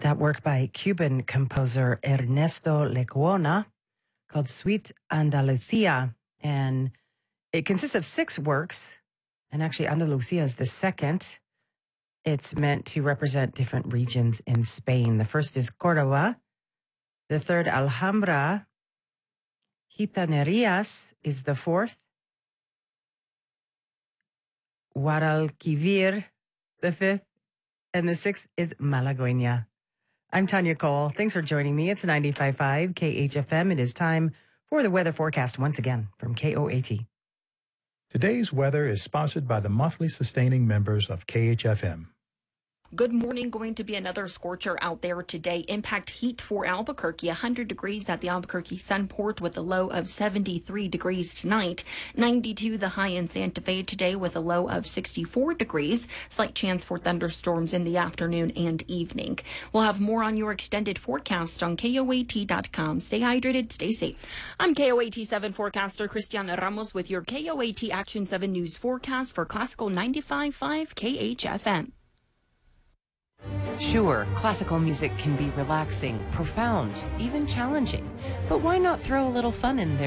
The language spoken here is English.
That work by Cuban composer Ernesto Lecuona called Suite Andalucia. And it consists of 6 works. And actually, Andalucia is the second. It's meant to represent different regions in Spain. The first is Córdoba. The third, Alhambra. Gitanerías is the fourth. Guadalquivir, the fifth. And the sixth is Malagueña. I'm Tanya Cole. Thanks for joining me. It's 95.5 KHFM. It is time for the weather forecast once again from KOAT. Today's weather is sponsored by the monthly sustaining members of KHFM. Good morning. Going to be another scorcher out there today. Impact heat for Albuquerque. 100 degrees at the Albuquerque Sunport with a low of 73 degrees tonight. 92 the high in Santa Fe today with a low of 64 degrees. Slight chance for thunderstorms in the afternoon and evening. We'll have more on your extended forecast on KOAT.com. Stay hydrated. Stay safe. I'm KOAT 7 forecaster Cristiana Ramos with your KOAT Action 7 news forecast for Classical 95.5 KHFM. Sure, classical music can be relaxing, profound, even challenging. But why not throw a little fun in there?